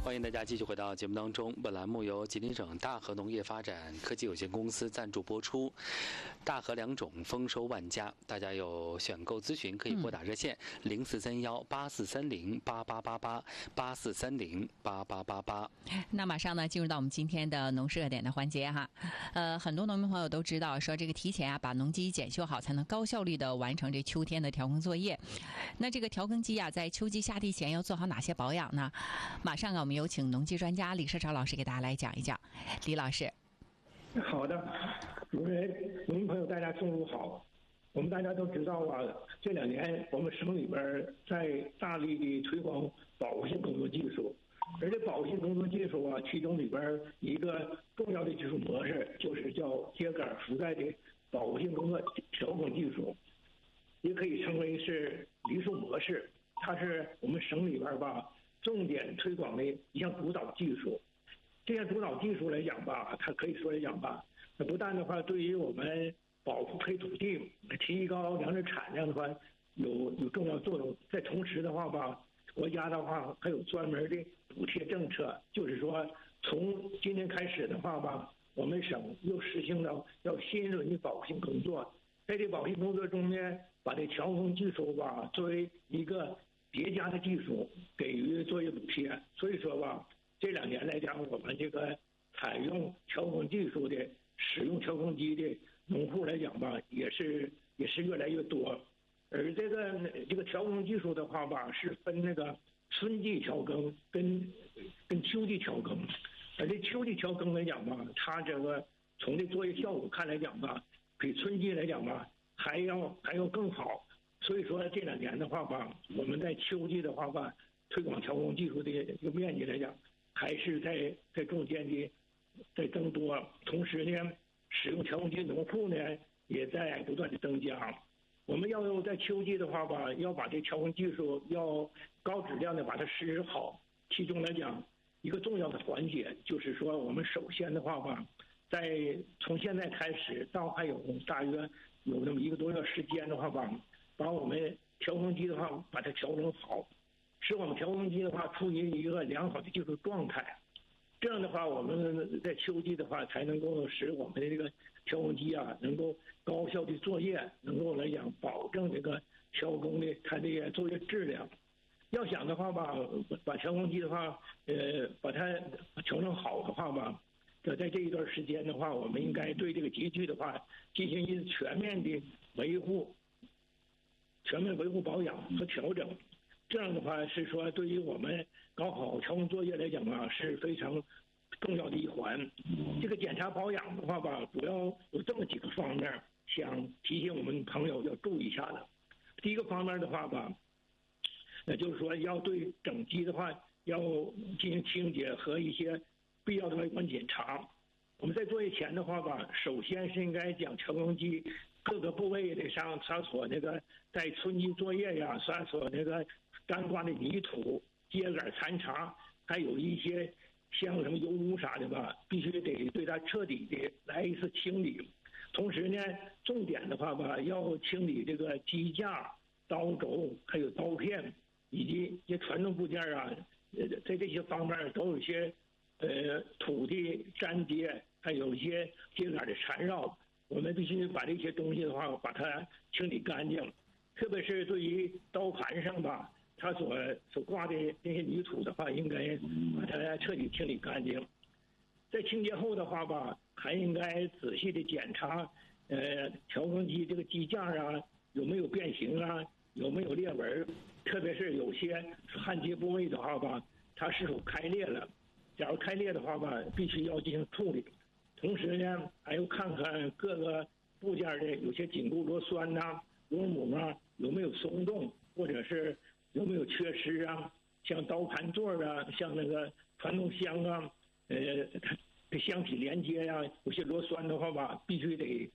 欢迎大家继续回到节目当中。本栏目由吉林省大和农业发展科技有限公司赞助播出。大和良种丰收万家，大家有选购咨询可以拨打热线04318430888884308888。 那马上呢，进入到我们今天的农事热点的环节哈。很多农民朋友都知道，说这个提前把农机检修好，才能高效率的完成这秋天的调耕作业。那这个调耕机在秋季下地前要做好哪些保养呢？马上我们有请农机专家李社超老师给大家来讲一讲。李老师， 好的，主持人、农民朋友，大家中午好。我们大家都知道这2年我们省里边在大力的推广保护性耕作技术，而这保护性耕作技术其中里边一个重要的技术模式就是叫秸秆覆盖的保护性耕作调耕技术，也可以称为是梨树模式。它是我们省里边重点推广的一项主导技术。这项主导技术来讲它可以说来讲那不但的话对于我们保护黑土地、提高粮食产量的话有重要作用，在同时的话国家的话还有专门的补贴政策，就是说从今年开始的话我们省又实行了要新一轮的保护性工作。在这保护性工作中呢，把这调耕技术作为一个叠加的技术给予作业补贴。所以说这2年来讲，我们这个采用调耕技术的、使用调耕机的农户来讲也是越来越多。而这个调耕技术的话是分那个春季调耕跟秋季调耕。而这秋季调耕来讲它这个从这作业效果看来讲比春季来讲还要更好。所以说这2年的话我们在秋季的话推广调耕技术的这个面积来讲，还是在中间的在增多。同时呢，使用调耕机农户呢也在不断的增加。我们要在秋季的话要把这调耕技术要高质量的把它实施好。其中来讲一个重要的环节就是说，我们首先的话从现在开始到还有大约有那么1个多月时间的话把我们调耕机的话把它调整好，使我们调耕机的话处于一个良好的技术状态。这样的话我们在秋季的话才能够使我们的这个调耕机能够高效的作业，能够来讲保证这个调耕的它的作业质量。要想的话把调耕机的话把它调整好的话在这一段时间的话，我们应该对这个机具的话进行一次全面维护保养和调整。这样的话是说对于我们搞好调耕作业来讲是非常重要的一环。这个检查保养的话主要有这么几个方面，想提醒我们朋友要注意一下的。第一个方面的话那就是说要对整机的话要进行清洁和一些必要的外观检查。我们在作业前的话首先是应该将调耕机各个部位的上它所那个在春季作业它所那个干挂的泥土、秸秆残渣，还有一些像什么油污啥的必须得对它彻底的来一次清理。同时呢，重点的话要清理这个机架、刀轴，还有刀片以及一些传动部件在这些方面都有一些土的粘接，还有一些秸秆的缠绕，我们必须把这些东西的话把它清理干净。特别是对于刀盘上它所挂的那些泥土的话，应该把它彻底清理干净。在清洁后的话还应该仔细的检查调耕机这个机架有没有变形有没有裂纹，特别是有些焊接部位的话它是否开裂了。假如开裂的话必须要进行处理。同时呢，还要看看各个部件的有些紧固螺栓螺母有没有松动，或者是有没有缺失像刀盘座像那个传动箱这箱体连接有些螺栓的话必须得